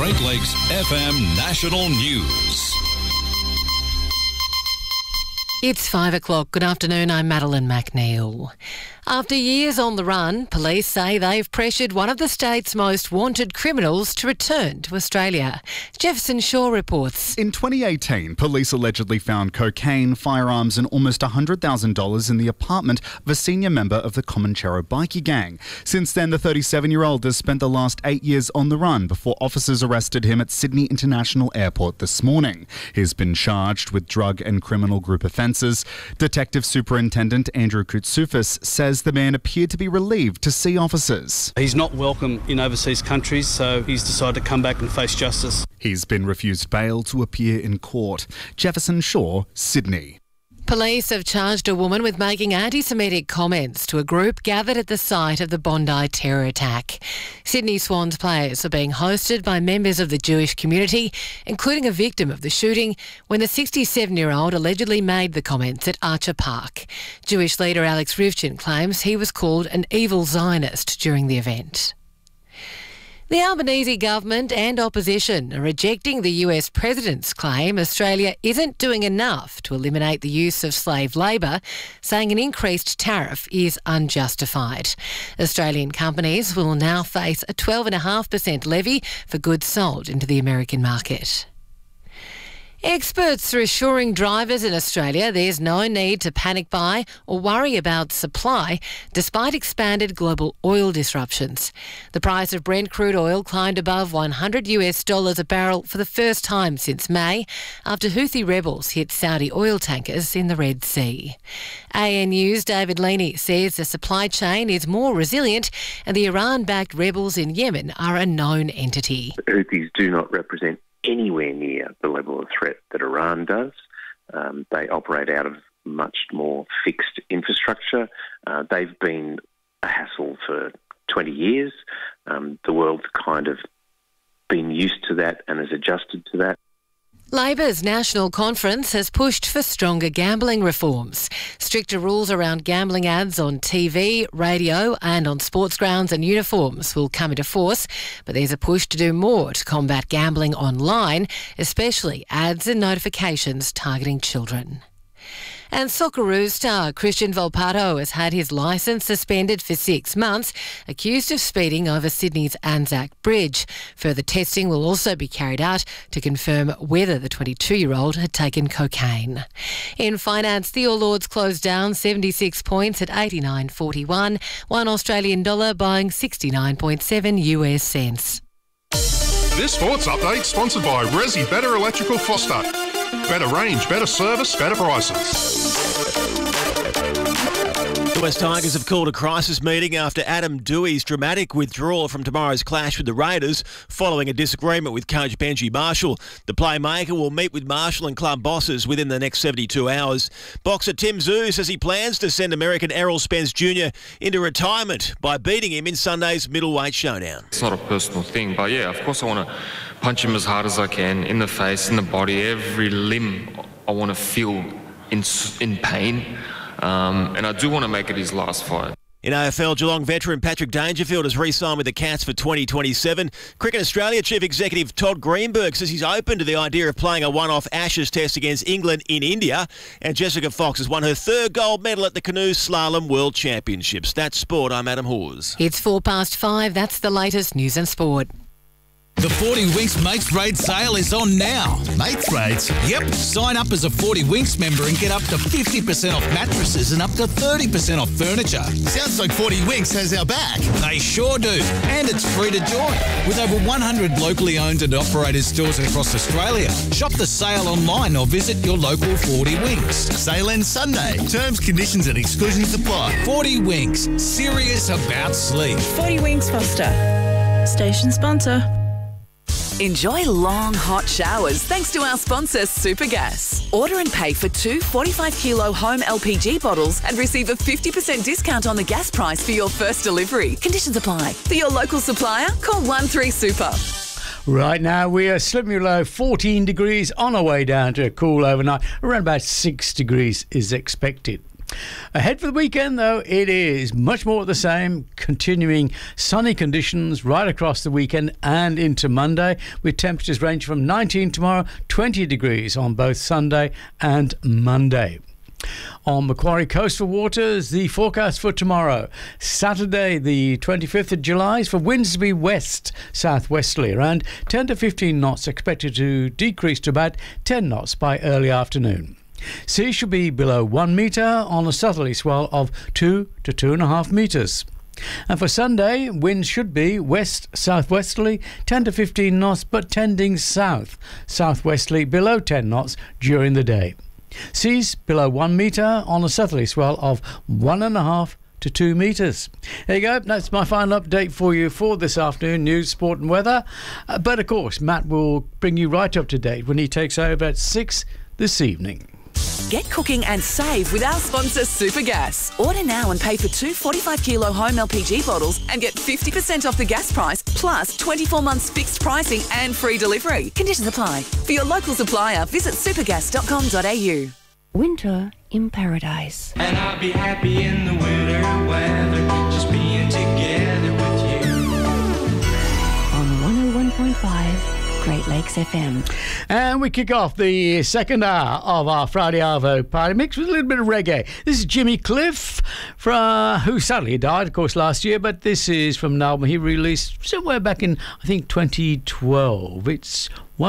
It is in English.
Great Lakes FM National News. It's 5 o'clock. Good afternoon, I'm Madeline McNeil. After years on the run, police say they've pressured one of the state's most wanted criminals to return to Australia. Jefferson Shaw reports. In 2018, police allegedly found cocaine, firearms and almost $100,000 in the apartment of a senior member of the Comanchero bikie gang. Since then, the 37-year-old has spent the last 8 years on the run before officers arrested him at Sydney International Airport this morning. He's been charged with drug and criminal group offences. Detective Superintendent Andrew Koutsoufis says the man appeared to be relieved to see officers. He's not welcome in overseas countries, so he's decided to come back and face justice. He's been refused bail to appear in court. Jefferson Shaw, Sydney. Police have charged a woman with making anti-Semitic comments to a group gathered at the site of the Bondi terror attack. Sydney Swans players are being hosted by members of the Jewish community, including a victim of the shooting when the 67-year-old allegedly made the comments at Archer Park. Jewish leader Alex Rivchin claims he was called an evil Zionist during the event. The Albanese government and opposition are rejecting the US president's claim Australia isn't doing enough to eliminate the use of slave labour, saying an increased tariff is unjustified. Australian companies will now face a 12.5% levy for goods sold into the American market. Experts are assuring drivers in Australia there's no need to panic buy or worry about supply despite expanded global oil disruptions. The price of Brent crude oil climbed above $100 a barrel for the first time since May after Houthi rebels hit Saudi oil tankers in the Red Sea. ANU's David Leaney says the supply chain is more resilient and the Iran-backed rebels in Yemen are a known entity. The Houthis do not represent anywhere near the level of threat that Iran does. They operate out of much more fixed infrastructure. They've been a hassle for 20 years. The world's kind of been used to that and has adjusted to that. Labor's National Conference has pushed for stronger gambling reforms. Stricter rules around gambling ads on TV, radio and on sports grounds and uniforms will come into force, but there's a push to do more to combat gambling online, especially ads and notifications targeting children. And Socceroos star Christian Volpato has had his licence suspended for 6 months, accused of speeding over Sydney's Anzac Bridge. Further testing will also be carried out to confirm whether the 22-year-old had taken cocaine. In finance, the All Ords closed down 76 points at 89.41, one Australian dollar buying 69.7 US cents. This sports update sponsored by Resi Better Electrical Foster. Better range, better service, better prices. The West Tigers have called a crisis meeting after Adam Dewey's dramatic withdrawal from tomorrow's clash with the Raiders following a disagreement with coach Benji Marshall. The playmaker will meet with Marshall and club bosses within the next 72 hours. Boxer Tim Tszyu says he plans to send American Errol Spence Jr. into retirement by beating him in Sunday's middleweight showdown. It's not a personal thing, but yeah, of course I want to punch him as hard as I can, in the face, in the body, every limb I want to feel in pain. And I do want to make it his last fight. In AFL, Geelong veteran Patrick Dangerfield has re-signed with the Cats for 2027. Cricket Australia Chief Executive Todd Greenberg says he's open to the idea of playing a one-off Ashes test against England in India. And Jessica Fox has won her 3rd gold medal at the Canoe Slalom World Championships. That's sport. I'm Adam Hawes. It's 5:04. That's the latest news and sport. The 40 Winks Mates Rate sale is on now. Mates Rates? Yep. Sign up as a 40 Winks member and get up to 50% off mattresses and up to 30% off furniture. Sounds like 40 Winks has our back. They sure do. And it's free to join. With over 100 locally owned and operated stores across Australia. Shop the sale online or visit your local 40 Winks. Sale ends Sunday. Terms, conditions and exclusions apply. 40 Winks. Serious about sleep. 40 Winks Foster. Station sponsor. Enjoy long, hot showers thanks to our sponsor, Supergas. Order and pay for 2 45-kilo home LPG bottles and receive a 50% discount on the gas price for your first delivery. Conditions apply. For your local supplier, call 13-SUPER. Right now, we are slipping below 14 degrees on our way down to a cool overnight. Around about 6 degrees is expected. Ahead for the weekend, though, it is much more of the same, continuing sunny conditions right across the weekend and into Monday, with temperatures ranging from 19 tomorrow, 20 degrees on both Sunday and Monday. On Macquarie Coastal Waters, the forecast for tomorrow, Saturday the 25th of July, is for winds to be west-southwesterly, around 10 to 15 knots, expected to decrease to about 10 knots by early afternoon. Sea should be below 1 metre on a southerly swell of 2 to 2.5 metres. And for Sunday, winds should be west-southwesterly, 10 to 15 knots, but tending south-southwesterly, below 10 knots during the day. Seas below 1 metre on a southerly swell of 1.5 to 2 metres. There you go. That's my final update for you for this afternoon, news, sport and weather. But of course, Matt will bring you right up to date when he takes over at 6 this evening. Get cooking and save with our sponsor Supergas. Order now and pay for 2 45-kilo home LPG bottles and get 50% off the gas price, plus 24 months fixed pricing and free delivery. Conditions apply. For your local supplier, visit supergas.com.au. Winter in paradise. And I'll be happy in the winter weather, just being together with you. On 101.5 Great Lakes FM. And we kick off the second hour of our Friday Arvo party mix with a little bit of reggae. This is Jimmy Cliff, who sadly died, of course, last year, but this is from an album he released somewhere back in, I think, 2012. It's